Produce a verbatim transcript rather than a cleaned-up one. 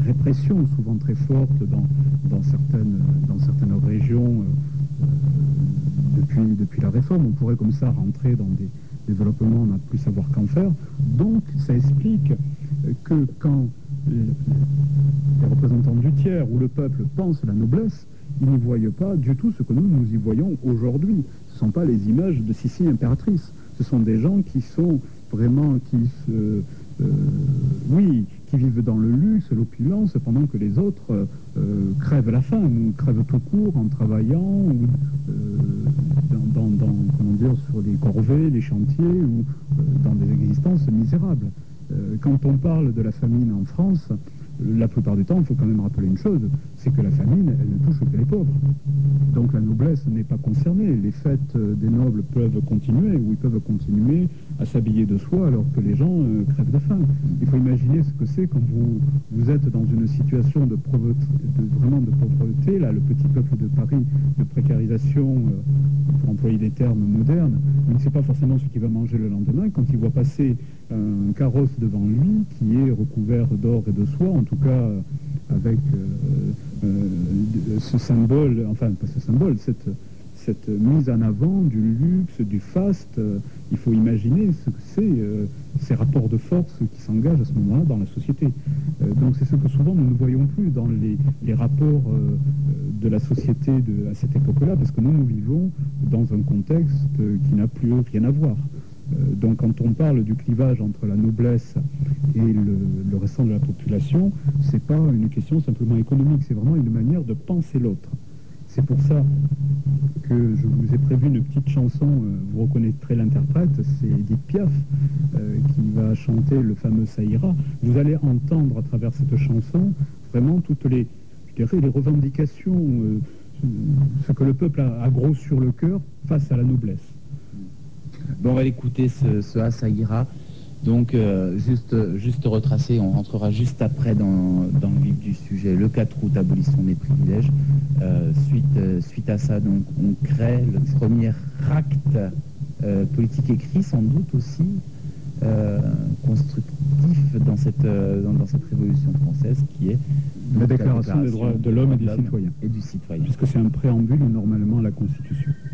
répression souvent très forte dans, dans, certaines, dans certaines régions euh, depuis, depuis la réforme. On pourrait comme ça rentrer dans des développements, on n'a plus savoir qu'en faire. Donc ça explique que quand les représentants du tiers ou le peuple pensent la noblesse, ils n'y voient pas du tout ce que nous, nous y voyons aujourd'hui. Ce ne sont pas les images de Sissi impératrice. Ce sont des gens qui sont vraiment, qui se, euh, oui, qui vivent dans le luxe, l'opulence, pendant que les autres euh, crèvent la faim, ou crèvent tout court en travaillant, ou euh, dans, dans, dans, comment dire, sur les corvées, les chantiers, ou euh, dans des existences misérables. Euh, quand on parle de la famine en France, la plupart du temps, il faut quand même rappeler une chose, c'est que la famine, elle ne touche que les pauvres. Donc la noblesse n'est pas concernée. Les fêtes des nobles peuvent continuer, ou ils peuvent continuer à s'habiller de soie alors que les gens euh, crèvent de faim. Il faut imaginer ce que c'est quand vous, vous êtes dans une situation de, pauvreté, de vraiment de pauvreté, là, le petit peuple de Paris, de précarisation, euh, pour employer des termes modernes, il ne sait pas forcément ce qu'il va manger le lendemain. Quand il voit passer un carrosse devant lui qui est recouvert d'or et de soie, en tout cas euh, avec euh, euh, ce symbole, enfin pas ce symbole, cette, cette mise en avant du luxe, du faste. Euh, il faut imaginer ce que c'est, euh, ces rapports de force qui s'engagent à ce moment-là dans la société. Euh, donc c'est ce que souvent nous ne voyons plus dans les, les rapports euh, de la société de, à cette époque-là, parce que nous, nous vivons dans un contexte qui n'a plus rien à voir. Euh, donc quand on parle du clivage entre la noblesse et le, le restant de la population, c'est pas une question simplement économique, c'est vraiment une manière de penser l'autre. C'est pour ça que je vous ai prévu une petite chanson, euh, vous reconnaîtrez l'interprète, c'est Edith Piaf euh, qui va chanter le fameux Ça ira. Vous allez entendre à travers cette chanson vraiment toutes les, je dirais, les revendications, euh, ce que le peuple a, a gros sur le cœur face à la noblesse. Bon, on va écouter ce, ce Ah, ça ira. Donc, euh, juste, juste retracer, on rentrera juste après dans, dans le vif du sujet. Le quatre août, abolition des privilèges. Euh, suite, euh, suite à ça, donc, on crée le premier acte euh, politique écrit, sans doute aussi euh, constructif dans cette, euh, dans, dans cette révolution française, qui est la déclaration, la déclaration des droits de l'homme et du citoyen. Et du citoyen. Puisque c'est un préambule normalement à la Constitution.